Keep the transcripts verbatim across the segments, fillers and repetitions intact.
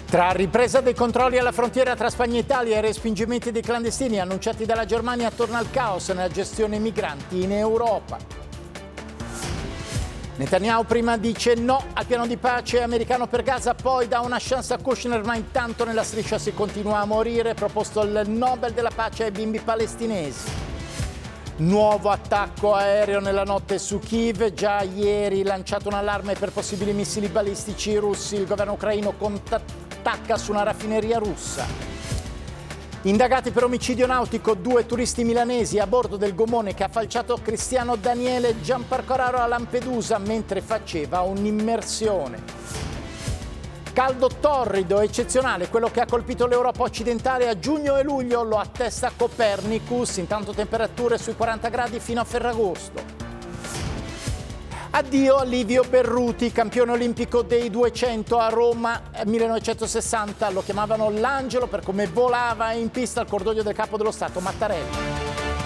Tra ripresa dei controlli alla frontiera tra Spagna e Italia e respingimenti dei clandestini annunciati dalla Germania, torna il caos nella gestione migranti in Europa. Netanyahu prima dice no al piano di pace americano per Gaza, poi dà una chance a Kushner, ma intanto nella striscia si continua a morire. Proposto il Nobel della pace ai bimbi palestinesi. Nuovo attacco aereo nella notte su Kiev, già ieri lanciato un allarme per possibili missili balistici russi. Il governo ucraino attacca su una raffineria russa. Indagati per omicidio nautico due turisti milanesi a bordo del gommone che ha falciato Cristiano Daniele Gianparcoraro a Lampedusa mentre faceva un'immersione. Caldo torrido, eccezionale, quello che ha colpito l'Europa occidentale a giugno e luglio, lo attesta Copernicus, intanto temperature sui quaranta gradi fino a Ferragosto. Addio a Livio Berruti, campione olimpico dei duecento a Roma millenovecentosessanta, lo chiamavano l'angelo per come volava in pista al cordoglio del capo dello Stato Mattarella.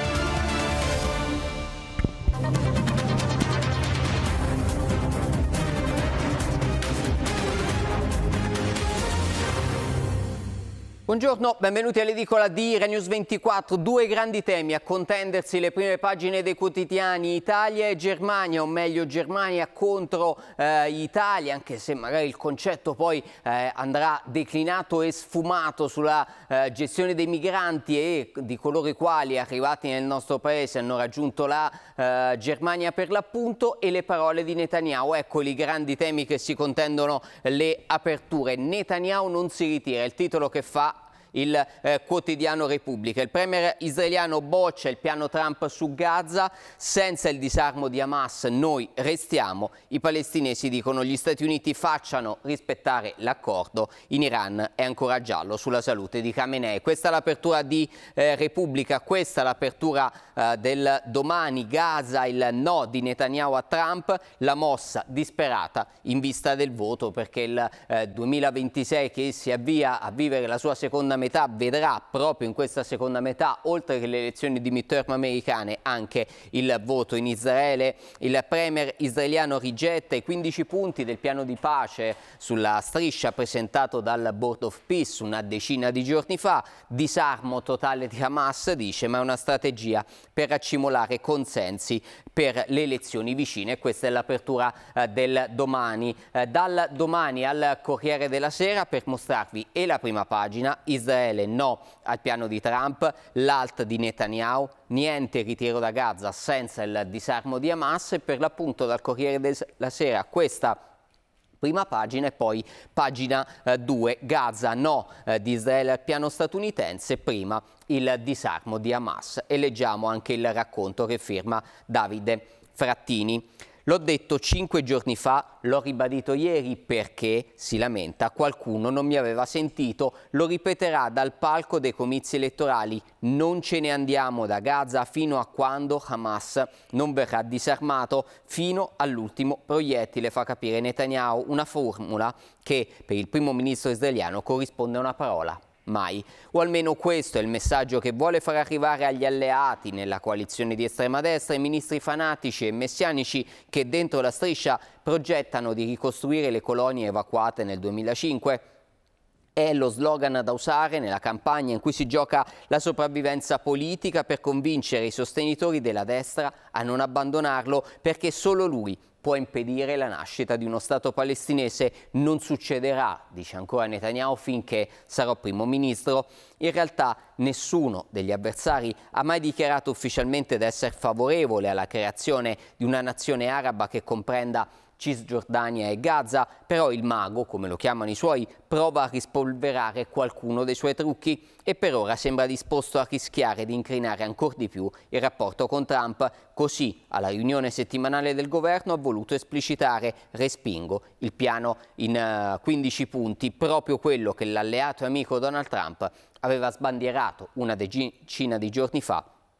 Buongiorno, benvenuti all'edicola di RaiNews ventiquattro. Due grandi temi a contendersi le prime pagine dei quotidiani: Italia e Germania, o meglio Germania contro eh, Italia, anche se magari il concetto poi eh, andrà declinato e sfumato sulla eh, gestione dei migranti e di coloro i quali arrivati nel nostro paese hanno raggiunto la eh, Germania per l'appunto, e le parole di Netanyahu. Ecco i grandi temi che si contendono le aperture. Netanyahu non si ritira, il titolo che fa il eh, quotidiano Repubblica. Il premier israeliano boccia il piano Trump su Gaza: senza il disarmo di Hamas noi restiamo. I palestinesi dicono gli Stati Uniti facciano rispettare l'accordo. In Iran è ancora giallo sulla salute di Khamenei. Questa è l'apertura di eh, Repubblica, questa è l'apertura eh, del Domani. Gaza, il no di Netanyahu a Trump, la mossa disperata in vista del voto, perché il eh, duemilaventisei che si avvia a vivere la sua seconda metà vedrà proprio in questa seconda metà, oltre che le elezioni di midterm americane, anche il voto in Israele. Il premier israeliano rigetta i quindici punti del piano di pace sulla striscia presentato dal Board of Peace una decina di giorni fa. Disarmo totale di Hamas, dice, ma è una strategia per accumulare consensi per le elezioni vicine. Questa è l'apertura eh, del Domani. Eh, dal Domani al Corriere della Sera, per mostrarvi e la prima pagina: Israele no al piano di Trump, l'alt di Netanyahu, niente ritiro da Gaza senza il disarmo di Hamas. E per l'appunto dal Corriere della Sera questa prima pagina, e poi pagina due, eh, Gaza no eh, di Israele al piano statunitense, prima il disarmo di Hamas. E leggiamo anche il racconto che firma Davide Frattini. L'ho detto cinque giorni fa, l'ho ribadito ieri perché, si lamenta, qualcuno non mi aveva sentito. Lo ripeterà dal palco dei comizi elettorali: non ce ne andiamo da Gaza fino a quando Hamas non verrà disarmato, fino all'ultimo proiettile, fa capire Netanyahu. Una formula che per il primo ministro israeliano corrisponde a una parola: mai. O almeno questo è il messaggio che vuole far arrivare agli alleati nella coalizione di estrema destra, i ministri fanatici e messianici che dentro la striscia progettano di ricostruire le colonie evacuate nel duemilacinque. È lo slogan da usare nella campagna in cui si gioca la sopravvivenza politica per convincere i sostenitori della destra a non abbandonarlo, perché solo lui può impedire la nascita di uno Stato palestinese. Non succederà, dice ancora Netanyahu, finché sarò primo ministro. In realtà nessuno degli avversari ha mai dichiarato ufficialmente di essere favorevole alla creazione di una nazione araba che comprenda Cisgiordania e Gaza, però il mago, come lo chiamano i suoi, prova a rispolverare qualcuno dei suoi trucchi e per ora sembra disposto a rischiare di incrinare ancora di più il rapporto con Trump. Così, alla riunione settimanale del governo, ha voluto esplicitare: respingo il piano in uh, quindici punti, proprio quello che l'alleato e amico Donald Trump aveva sbandierato una decina di giorni fa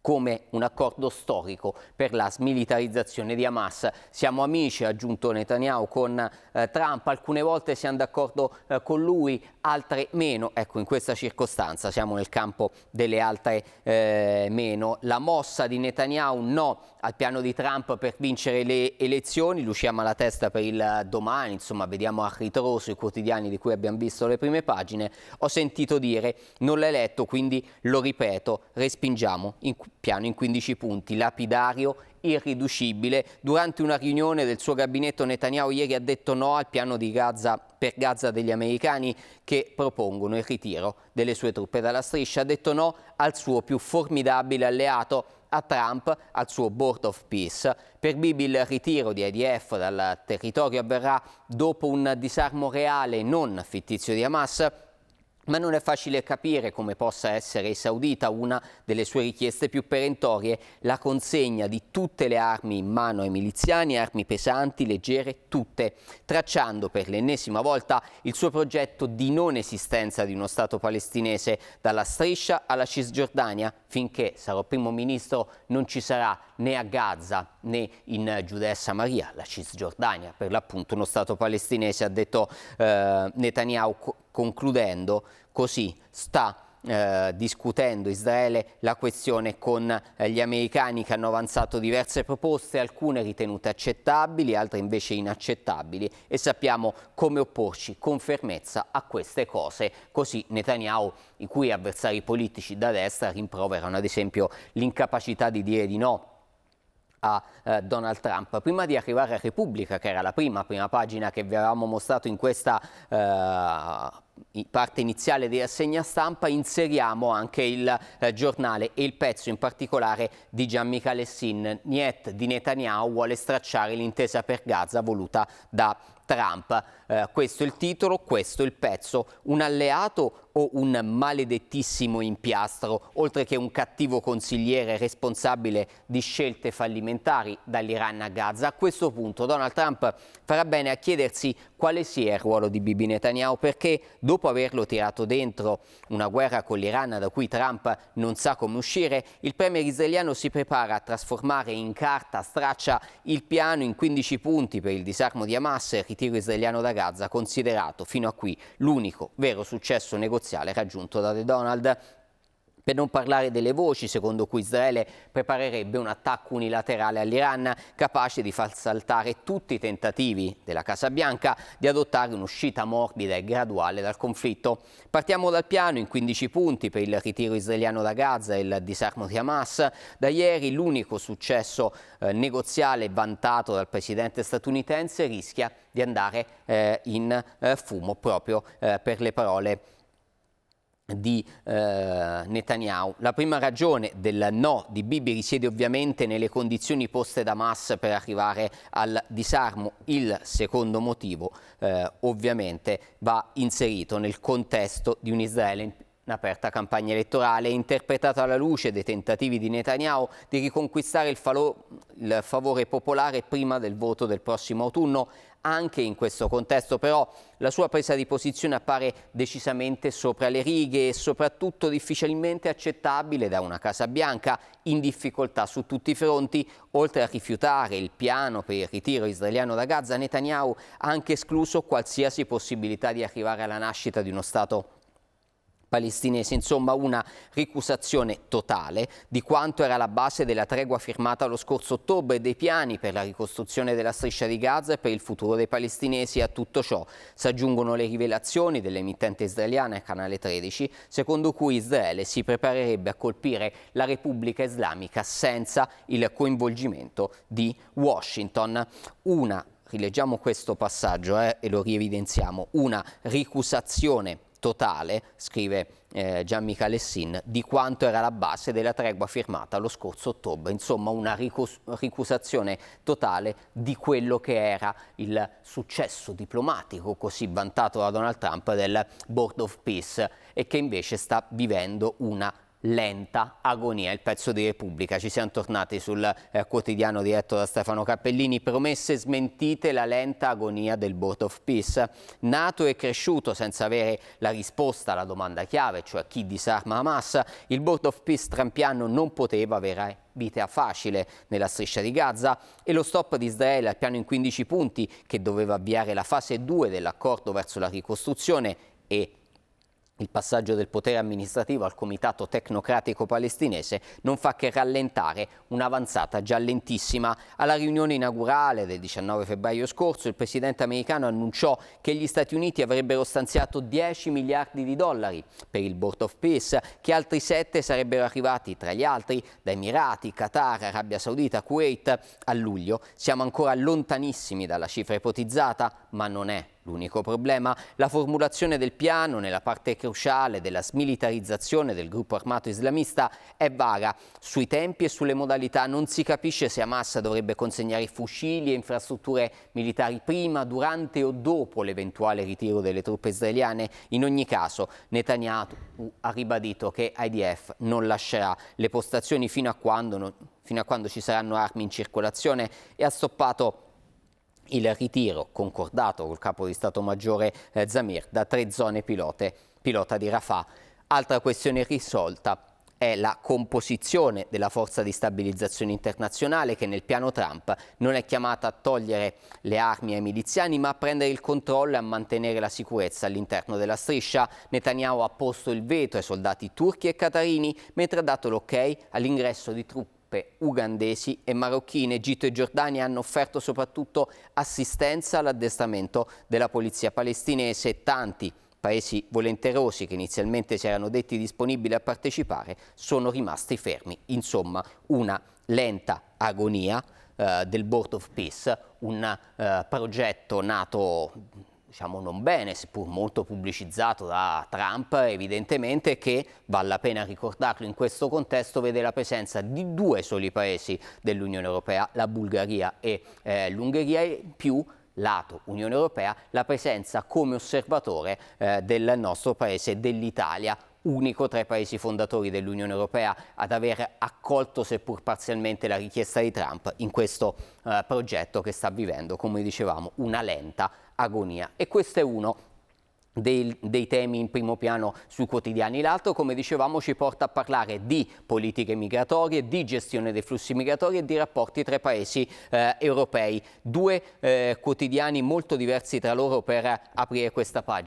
come un accordo storico per la smilitarizzazione di Hamas. Siamo amici, ha aggiunto Netanyahu, con eh, Trump, alcune volte siamo d'accordo eh, con lui, altre meno. Ecco, in questa circostanza siamo nel campo delle altre eh, meno. La mossa di Netanyahu no al piano di Trump per vincere le elezioni, l'usciamo alla testa per il domani, insomma vediamo a ritroso i quotidiani di cui abbiamo visto le prime pagine. Ho sentito dire, non l'hai letto, quindi lo ripeto, respingiamo in piano in quindici punti, lapidario, irriducibile. Durante una riunione del suo gabinetto Netanyahu ieri ha detto no al piano di Gaza per Gaza degli americani che propongono il ritiro delle sue truppe dalla striscia, ha detto no al suo più formidabile alleato, a Trump, al suo Board of Peace. Per Bibi il ritiro di I D F dal territorio avverrà dopo un disarmo reale, non fittizio di Hamas, ma non è facile capire come possa essere esaudita una delle sue richieste più perentorie, la consegna di tutte le armi in mano ai miliziani, armi pesanti, leggere, tutte, tracciando per l'ennesima volta il suo progetto di non esistenza di uno Stato palestinese dalla striscia alla Cisgiordania. Finché sarò primo ministro non ci sarà né a Gaza né in Giudea e Samaria, la Cisgiordania per l'appunto uno Stato palestinese, ha detto eh, Netanyahu, co- concludendo così sta eh, discutendo Israele la questione con eh, gli americani che hanno avanzato diverse proposte, alcune ritenute accettabili, altre invece inaccettabili, e sappiamo come opporci con fermezza a queste cose. Così Netanyahu, i cui avversari politici da destra rimproverano ad esempio l'incapacità di dire di no a eh, Donald Trump. Prima di arrivare a Repubblica, che era la prima, prima pagina che vi avevamo mostrato in questa eh, parte iniziale di rassegna stampa, inseriamo anche il eh, giornale e il pezzo in particolare di Gian-Michel Essin. Niet di Netanyahu vuole stracciare l'intesa per Gaza voluta da Trump. Eh, questo è il titolo, questo è il pezzo. Un alleato o un maledettissimo impiastro, oltre che un cattivo consigliere responsabile di scelte fallimentari dall'Iran a Gaza? A questo punto Donald Trump farà bene a chiedersi quale sia il ruolo di Bibi Netanyahu, perché dopo averlo tirato dentro una guerra con l'Iran da cui Trump non sa come uscire, il premier israeliano si prepara a trasformare in carta straccia il piano in quindici punti per il disarmo di Hamas e il ritiro israeliano da Gaza, considerato fino a qui l'unico vero successo negoziale raggiunto da The Donald. Per non parlare delle voci secondo cui Israele preparerebbe un attacco unilaterale all'Iran capace di far saltare tutti i tentativi della Casa Bianca di adottare un'uscita morbida e graduale dal conflitto. Partiamo dal piano in quindici punti per il ritiro israeliano da Gaza e il disarmo di Hamas. Da ieri l'unico successo eh, negoziale vantato dal presidente statunitense rischia di andare eh, in eh, fumo proprio eh, per le parole di eh, Netanyahu. La prima ragione del no di Bibi risiede ovviamente nelle condizioni poste da Hamas per arrivare al disarmo. Il secondo motivo eh, ovviamente va inserito nel contesto di un Israele in un'aperta campagna elettorale, interpretata alla luce dei tentativi di Netanyahu di riconquistare il, falo, il favore popolare prima del voto del prossimo autunno. Anche in questo contesto però la sua presa di posizione appare decisamente sopra le righe e soprattutto difficilmente accettabile da una Casa Bianca in difficoltà su tutti i fronti. Oltre a rifiutare il piano per il ritiro israeliano da Gaza, Netanyahu ha anche escluso qualsiasi possibilità di arrivare alla nascita di uno Stato palestinese, insomma una ricusazione totale di quanto era la base della tregua firmata lo scorso ottobre e dei piani per la ricostruzione della striscia di Gaza e per il futuro dei palestinesi. A tutto ciò si aggiungono le rivelazioni dell'emittente israeliana Canale tredici, secondo cui Israele si preparerebbe a colpire la Repubblica Islamica senza il coinvolgimento di Washington. Una, rileggiamo questo passaggio eh, e lo rievidenziamo, una ricusazione totale, scrive eh, Gian-Michel Essin, di quanto era la base della tregua firmata lo scorso ottobre, insomma una ricus- ricusazione totale di quello che era il successo diplomatico così vantato da Donald Trump del Board of Peace e che invece sta vivendo una lenta agonia. Il pezzo di Repubblica. Ci siamo tornati sul eh, quotidiano diretto da Stefano Cappellini. Promesse smentite, la lenta agonia del Board of Peace. Nato e cresciuto senza avere la risposta alla domanda chiave, cioè chi disarma Hamas, il Board of Peace trumpiano non poteva avere vita facile nella striscia di Gaza, e lo stop di Israele al piano in quindici punti, che doveva avviare la fase due dell'accordo verso la ricostruzione, e il passaggio del potere amministrativo al Comitato Tecnocratico Palestinese, non fa che rallentare un'avanzata già lentissima. Alla riunione inaugurale del diciannove febbraio scorso, il presidente americano annunciò che gli Stati Uniti avrebbero stanziato dieci miliardi di dollari per il Board of Peace, che altri sette sarebbero arrivati, tra gli altri, da Emirati, Qatar, Arabia Saudita, Kuwait. A luglio siamo ancora lontanissimi dalla cifra ipotizzata, ma non è l'unico problema. La formulazione del piano nella parte cruciale della smilitarizzazione del gruppo armato islamista è vaga. Sui tempi e sulle modalità non si capisce se Hamas dovrebbe consegnare fucili e infrastrutture militari prima, durante o dopo l'eventuale ritiro delle truppe israeliane. In ogni caso, Netanyahu ha ribadito che I D F non lascerà le postazioni fino a quando, non, fino a quando ci saranno armi in circolazione, e ha stoppato il ritiro concordato col capo di Stato Maggiore eh, Zamir da tre zone pilote, pilota di Rafah. Altra questione irrisolta è la composizione della forza di stabilizzazione internazionale, che nel piano Trump non è chiamata a togliere le armi ai miliziani, ma a prendere il controllo e a mantenere la sicurezza all'interno della striscia. Netanyahu ha posto il veto ai soldati turchi e qatarini, mentre ha dato l'ok all'ingresso di truppe ugandesi e marocchine. Egitto e Giordania hanno offerto soprattutto assistenza all'addestramento della polizia palestinese. Tanti paesi volenterosi, che inizialmente si erano detti disponibili a partecipare, sono rimasti fermi. Insomma, una lenta agonia eh, del Board of Peace, un eh, progetto nato, diciamo, non bene, seppur molto pubblicizzato da Trump, evidentemente, che, vale la pena ricordarlo in questo contesto, vede la presenza di due soli paesi dell'Unione Europea, la Bulgaria e eh, l'Ungheria, e più lato Unione Europea la presenza come osservatore eh, del nostro paese, dell'Italia, unico tra i paesi fondatori dell'Unione Europea ad aver accolto, seppur parzialmente, la richiesta di Trump in questo eh, progetto che sta vivendo, come dicevamo, una lenta agonia. E questo è uno Dei, dei temi in primo piano sui quotidiani. L'altro, come dicevamo, ci porta a parlare di politiche migratorie, di gestione dei flussi migratori e di rapporti tra i paesi eh, europei. Due eh, quotidiani molto diversi tra loro per aprire questa pagina.